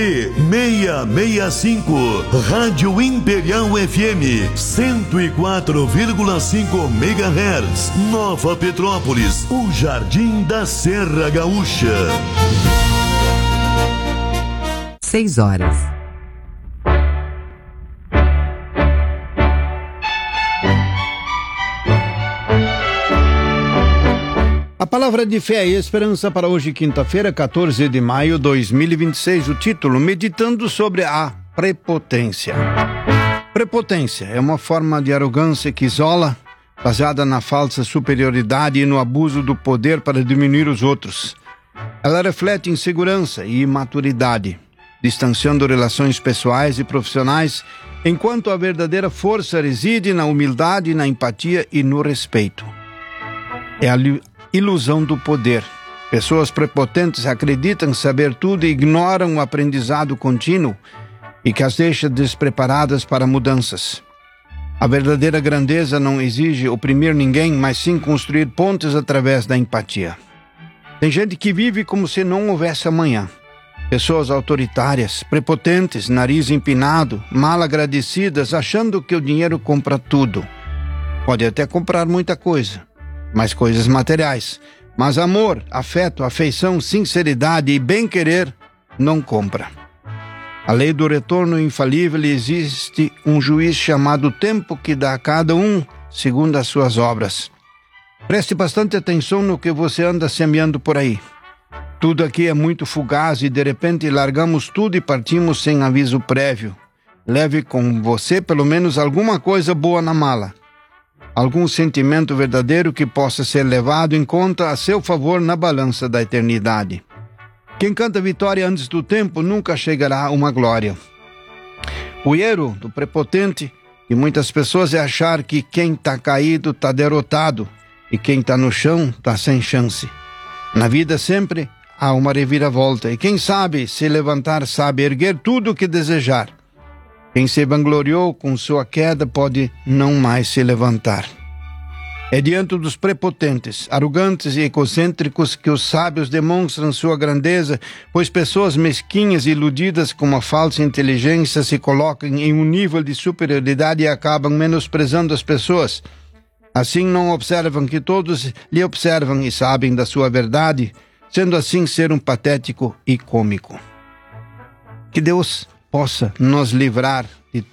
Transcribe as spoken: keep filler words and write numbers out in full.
seiscentos e sessenta e cinco, Rádio Imperial F M, cento e quatro vírgula cinco megahertz, Nova Petrópolis, o Jardim da Serra Gaúcha. Seis horas. A palavra de fé e esperança para hoje, quinta-feira, quatorze de maio de dois mil e vinte e seis. O título: Meditando sobre a prepotência. Prepotência é uma forma de arrogância que isola, baseada na falsa superioridade e no abuso do poder para diminuir os outros. Ela reflete insegurança e imaturidade, distanciando relações pessoais e profissionais, enquanto a verdadeira força reside na humildade, na empatia e no respeito. É a ilusão do poder. Pessoas prepotentes acreditam saber tudo e ignoram o aprendizado contínuo e que as deixa despreparadas para mudanças. A verdadeira grandeza não exige oprimir ninguém, mas sim construir pontes através da empatia. Tem gente que vive como se não houvesse amanhã. Pessoas autoritárias, prepotentes, nariz empinado, mal agradecidas, achando que o dinheiro compra tudo. Pode até comprar muita coisa, mas coisas materiais. Mas amor, afeto, afeição, sinceridade e bem-querer não compra. A lei do retorno infalível, existe um juiz chamado tempo que dá a cada um segundo as suas obras. Preste bastante atenção no que você anda semeando por aí. Tudo aqui é muito fugaz e de repente largamos tudo e partimos sem aviso prévio. Leve com você pelo menos alguma coisa boa na mala. Algum sentimento verdadeiro que possa ser levado em conta a seu favor na balança da eternidade. Quem canta vitória antes do tempo nunca chegará a uma glória. O erro do prepotente de muitas pessoas é achar que quem está caído está derrotado e quem está no chão está sem chance. Na vida sempre há uma reviravolta e quem sabe se levantar sabe erguer tudo o que desejar. Quem se vangloriou com sua queda pode não mais se levantar. É diante dos prepotentes, arrogantes e egocêntricos que os sábios demonstram sua grandeza, pois pessoas mesquinhas e iludidas com uma falsa inteligência se colocam em um nível de superioridade e acabam menosprezando as pessoas. Assim não observam que todos lhe observam e sabem da sua verdade, sendo assim ser um patético e cômico. Que Deus possa nos livrar